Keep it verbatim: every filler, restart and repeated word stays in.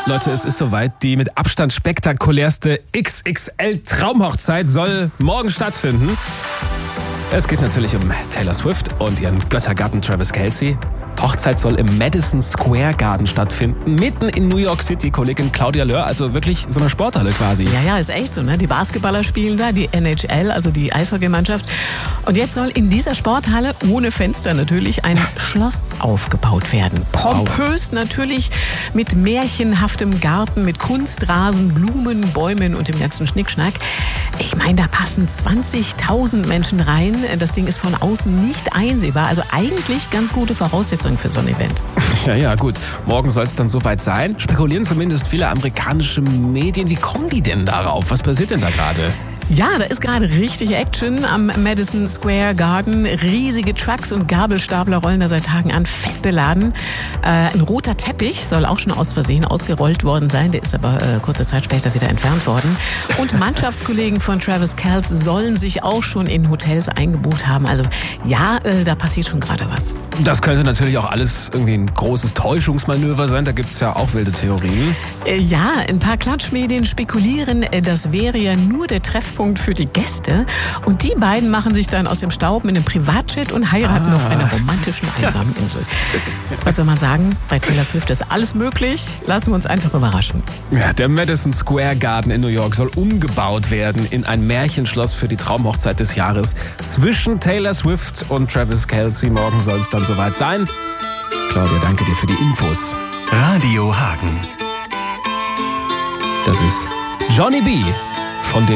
Leute, es ist soweit. Die mit Abstand spektakulärste X X L-Traumhochzeit soll morgen stattfinden. Es geht natürlich um Taylor Swift und ihren Göttergatten Travis Kelce. Hochzeit soll im Madison Square Garden stattfinden, mitten in New York City. Kollegin Claudia Löhr, also wirklich so eine Sporthalle quasi. Ja, ja, ist echt so, ne? Die Basketballer spielen da, die N H L, also die Eishockeymannschaft. Und jetzt soll in dieser Sporthalle, ohne Fenster natürlich, ein Schloss aufgebaut werden. Pompös natürlich, mit märchenhaftem Garten, mit Kunstrasen, Blumen, Bäumen und dem ganzen Schnickschnack. Ich meine, da passen zwanzigtausend Menschen rein. Das Ding ist von außen nicht einsehbar. Also eigentlich ganz gute Voraussetzungen für so ein Event. Ja, ja, gut. Morgen soll es dann soweit sein. Spekulieren zumindest viele amerikanische Medien. Wie kommen die denn darauf? Was passiert denn da gerade? Ja, da ist gerade richtig Action am Madison Square Garden. Riesige Trucks und Gabelstapler rollen da seit Tagen an, fett beladen. Äh, ein roter Teppich soll auch schon aus Versehen ausgerollt worden sein. Der ist aber äh, kurze Zeit später wieder entfernt worden. Und Mannschaftskollegen von Travis Kelce sollen sich auch schon in Hotels eingebucht haben. Also ja, äh, da passiert schon gerade was. Das könnte natürlich auch alles irgendwie ein großes Täuschungsmanöver sein. Da gibt es ja auch wilde Theorien. Äh, ja, ein paar Klatschmedien spekulieren, äh, das wäre ja nur der Treffpunkt für die Gäste. Und die beiden machen sich dann aus dem Staub mit einem Privatjet und heiraten ah. auf einer romantischen, einsamen Insel. Was soll man sagen? Bei Taylor Swift ist alles möglich. Lassen wir uns einfach überraschen. Ja, der Madison Square Garden in New York soll umgebaut werden in ein Märchenschloss für die Traumhochzeit des Jahres zwischen Taylor Swift und Travis Kelce. Morgen soll es dann soweit sein. Claudia, danke dir für die Infos. Radio Hagen. Das ist Johnny B. von den